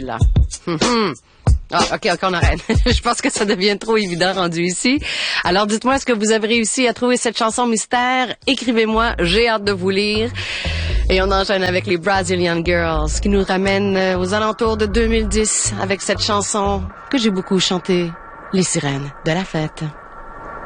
celle-là. Ah, OK, on arrête. Je pense que ça devient trop évident rendu ici. Alors, dites-moi, est-ce que vous avez réussi à trouver cette chanson mystère? Écrivez-moi, j'ai hâte de vous lire. Et on enchaîne avec les Brazilian Girls, qui nous ramènent aux alentours de 2010 avec cette chanson que j'ai beaucoup chantée, Les Sirènes de la Fête.